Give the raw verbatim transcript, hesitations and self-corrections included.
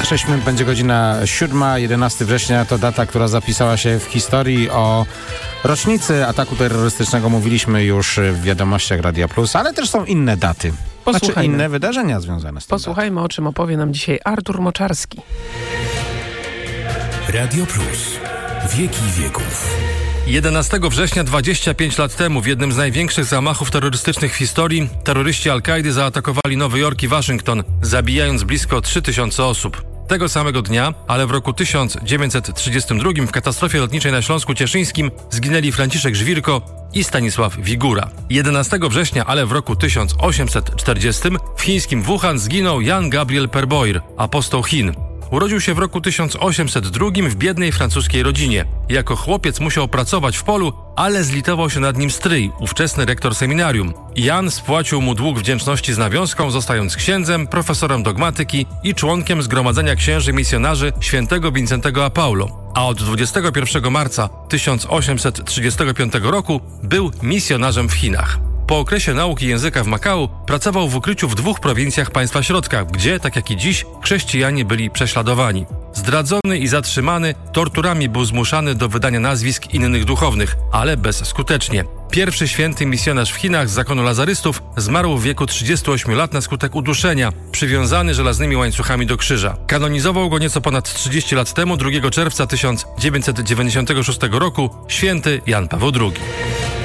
Za sześć minut będzie godzina siódma. jedenastego września to data, która zapisała się w historii. O rocznicy ataku terrorystycznego mówiliśmy już w wiadomościach Radia Plus, ale też są inne daty. Znaczy inne wydarzenia związane z tym. Posłuchajmy, datem. O czym opowie nam dzisiaj Artur Moczarski. Radio Plus. Wieki wieków. jedenastego września dwadzieścia pięć lat temu w jednym z największych zamachów terrorystycznych w historii terroryści Al-Kaidy zaatakowali Nowy Jork i Waszyngton, zabijając blisko trzy tysiące osób. Tego samego dnia, ale w roku tysiąc dziewięćset trzydziestym drugim w katastrofie lotniczej na Śląsku Cieszyńskim zginęli Franciszek Żwirko i Stanisław Wigura. jedenastego września, ale w roku tysiąc osiemset czterdziestym w chińskim Wuhan zginął Jan Gabriel Perboir, apostoł Chin. Urodził się w roku tysiąc osiemset drugim w biednej francuskiej rodzinie. Jako chłopiec musiał pracować w polu, ale zlitował się nad nim stryj, ówczesny rektor seminarium. Jan spłacił mu dług wdzięczności z nawiązką, zostając księdzem, profesorem dogmatyki i członkiem Zgromadzenia Księży Misjonarzy świętego Wincentego a Paulo. A od dwudziestego pierwszego marca tysiąc osiemset trzydziestego piątego roku był misjonarzem w Chinach. Po okresie nauki języka w Makao pracował w ukryciu w dwóch prowincjach państwa środka, gdzie, tak jak i dziś, chrześcijanie byli prześladowani. Zdradzony i zatrzymany, torturami był zmuszany do wydania nazwisk innych duchownych, ale bezskutecznie. Pierwszy święty misjonarz w Chinach z zakonu lazarystów zmarł w wieku trzydziestu ośmiu lat na skutek uduszenia, przywiązany żelaznymi łańcuchami do krzyża. Kanonizował go nieco ponad trzydzieści lat temu, drugiego czerwca tysiąc dziewięćset dziewięćdziesiątego szóstego roku, święty Jan Paweł drugi.